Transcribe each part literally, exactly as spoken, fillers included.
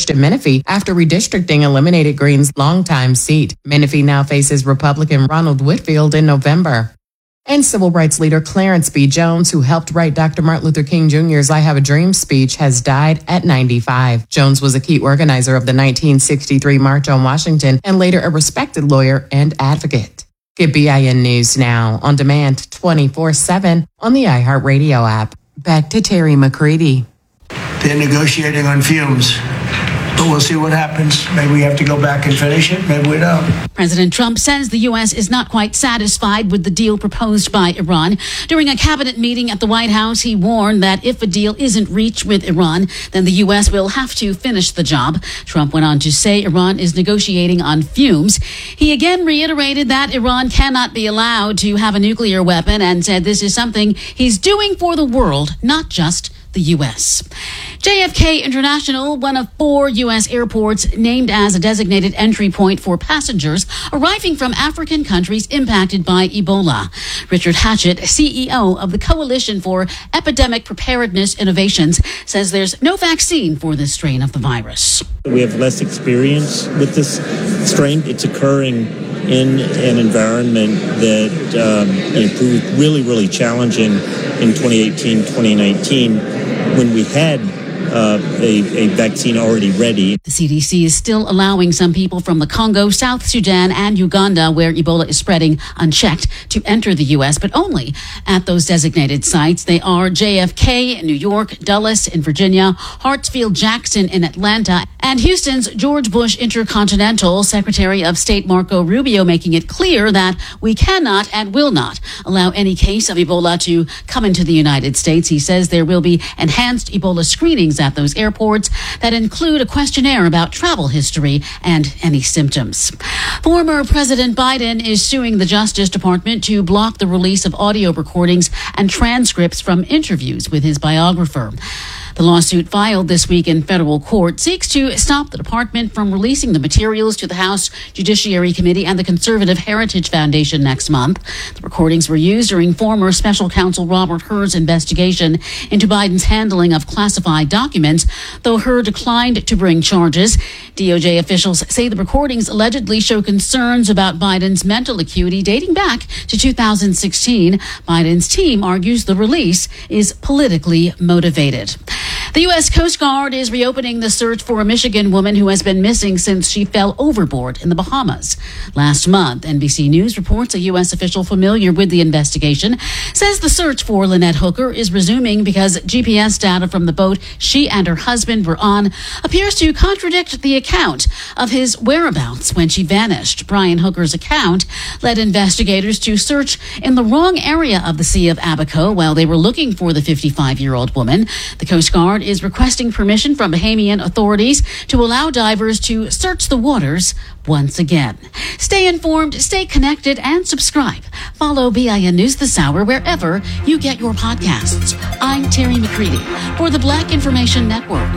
Christian Menifee after redistricting eliminated Green's longtime seat. Menifee now faces Republican Ronald Whitfield in November. And civil rights leader Clarence B. Jones, who helped write Doctor Martin Luther King Junior's I Have a Dream speech, has died at ninety-five. Jones was a key organizer of the nineteen sixty-three March on Washington and later a respected lawyer and advocate. Get B I N News now on demand twenty-four seven on the iHeartRadio app. Back to Terry McCready. They're negotiating on fumes. But we'll see what happens. Maybe we have to go back and finish it. Maybe we don't. President Trump says the U S is not quite satisfied with the deal proposed by Iran. During a cabinet meeting at the White House, he warned that if a deal isn't reached with Iran, then the U S will have to finish the job. Trump went on to say Iran is negotiating on fumes. He again reiterated that Iran cannot be allowed to have a nuclear weapon and said this is something he's doing for the world, not just the U S. J F K International, one of four U S airports named as a designated entry point for passengers arriving from African countries impacted by Ebola. Richard Hatchett, C E O of the Coalition for Epidemic Preparedness Innovations, says there's no vaccine for this strain of the virus. We have less experience with this strain. It's occurring in an environment that um, you know, proved really, really challenging in twenty eighteen, twenty nineteen, when we had uh, a, a vaccine already ready. The C D C is still allowing some people from the Congo, South Sudan, and Uganda, where Ebola is spreading unchecked, to enter the U S, but only at those designated sites. They are J F K in New York, Dulles in Virginia, Hartsfield-Jackson in Atlanta, and Houston's George Bush Intercontinental. Secretary of State Marco Rubio making it clear that we cannot and will not allow any case of Ebola to come into the United States. He says there will be enhanced Ebola screenings at those airports that include a questionnaire about travel history and any symptoms. Former President Biden is suing the Justice Department to block the release of audio recordings and transcripts from interviews with his biographer. The lawsuit filed this week in federal court seeks to stop the department from releasing the materials to the House Judiciary Committee and the Conservative Heritage Foundation next month. The recordings were used during former special counsel Robert Hur's investigation into Biden's handling of classified documents, though Hur declined to bring charges. D O J officials say the recordings allegedly show concerns about Biden's mental acuity dating back to two thousand sixteen. Biden's team argues the release is politically motivated. The U S Coast Guard is reopening the search for a Michigan woman who has been missing since she fell overboard in the Bahamas. Last month, N B C News reports a U S official familiar with the investigation says the search for Lynette Hooker is resuming because G P S data from the boat she and her husband were on appears to contradict the account of his whereabouts when she vanished. Brian Hooker's account led investigators to search in the wrong area of the Sea of Abaco while they were looking for the fifty-five-year-old woman. The Coast Guard is requesting permission from Bahamian authorities to allow divers to search the waters once again. Stay informed, stay connected, and subscribe. Follow B I N News This Hour wherever you get your podcasts. I'm Terry McCready for the Black Information Network.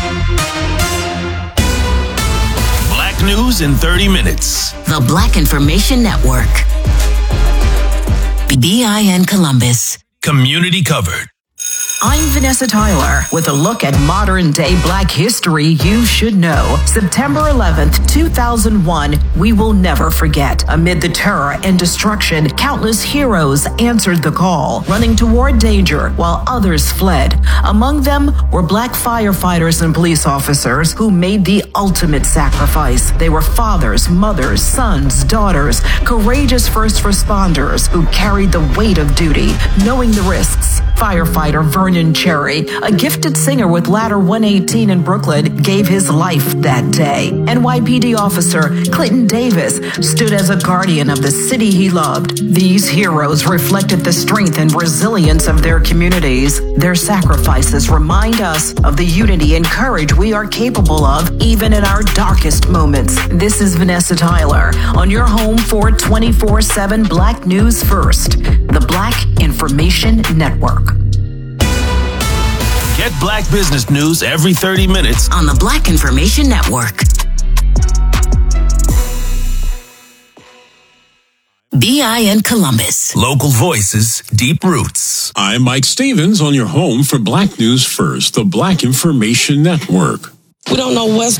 Black News in thirty minutes. The Black Information Network. B I N Columbus. Community covered. I'm Vanessa Tyler with a look at modern-day Black history you should know. September eleventh, two thousand one, we will never forget. Amid the terror and destruction, countless heroes answered the call, running toward danger while others fled. Among them were Black firefighters and police officers who made the ultimate sacrifice. They were fathers, mothers, sons, daughters, courageous first responders who carried the weight of duty, knowing the risks. Firefighter Vernon Cherry, a gifted singer with Ladder one eighteen in Brooklyn, gave his life that day. N Y P D officer Clinton Davis stood as a guardian of the city he loved. These heroes reflected the strength and resilience of their communities. Their sacrifices remind us of the unity and courage we are capable of, even in our darkest moments. This is Vanessa Tyler on your home for twenty-four seven Black News First, the Black Information Network. Get Black business news every thirty minutes on the Black Information Network. B I N Columbus. Local voices, deep roots. I'm Mike Stevens on your home for Black News First, the Black Information Network. We don't know what's